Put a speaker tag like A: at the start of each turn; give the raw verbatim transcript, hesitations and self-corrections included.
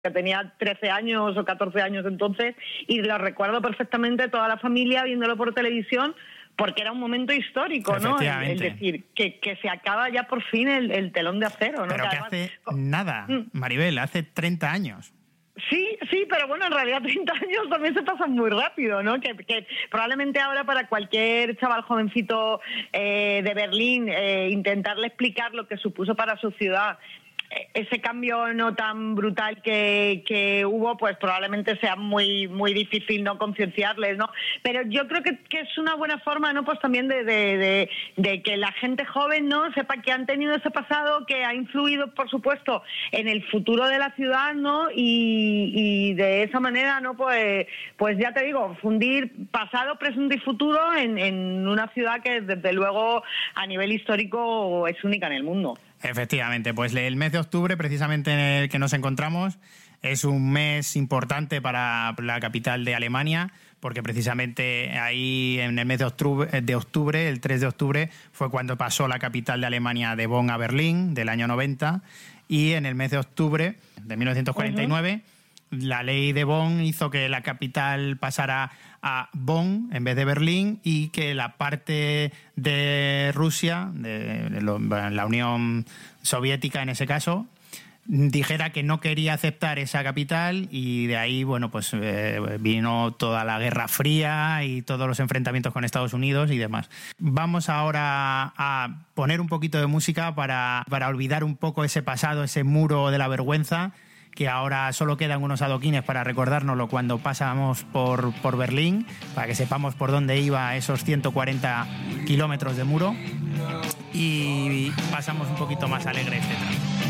A: que tenía trece años o catorce años entonces, y lo recuerdo perfectamente, toda la familia viéndolo por televisión, porque era un momento histórico, ¿no? El, el decir, que, que se acaba ya por fin el, el telón de acero, ¿no?
B: Pero que, que
A: además,
B: hace nada, Maribel, hace treinta años.
A: Sí, sí, pero bueno, en realidad treinta años también se pasan muy rápido, ¿no? Que, que probablemente ahora para cualquier chaval jovencito eh, de Berlín, eh, intentarle explicar lo que supuso para su ciudad ese cambio no tan brutal que, que hubo, pues probablemente sea muy muy difícil no concienciarles, ¿no? Pero yo creo que, que es una buena forma, ¿no? Pues también de, de, de, de que la gente joven, ¿no? Sepa que han tenido ese pasado que ha influido, por supuesto, en el futuro de la ciudad, ¿no? Y, y de esa manera, ¿no? Pues, pues ya te digo, fundir pasado, presente y futuro en, en una ciudad que desde luego a nivel histórico es única en el mundo.
B: Efectivamente, pues el mes de octubre, precisamente en el que nos encontramos, es un mes importante para la capital de Alemania, porque precisamente ahí en el mes de octubre, de octubre, el tres de octubre, fue cuando pasó la capital de Alemania de Bonn a Berlín, del año noventa, y en el mes de octubre de mil novecientos cuarenta y nueve... Uh-huh. La ley de Bonn hizo que la capital pasara a Bonn en vez de Berlín, y que la parte de Rusia, de, de lo, la Unión Soviética en ese caso, dijera que no quería aceptar esa capital, y de ahí, bueno, pues eh, vino toda la Guerra Fría y todos los enfrentamientos con Estados Unidos y demás. Vamos ahora a poner un poquito de música para, para olvidar un poco ese pasado, ese muro de la vergüenza, que ahora solo quedan unos adoquines para recordárnoslo cuando pasamos por, por Berlín, para que sepamos por dónde iba esos ciento cuarenta kilómetros de muro, y pasamos un poquito más alegre este tramo.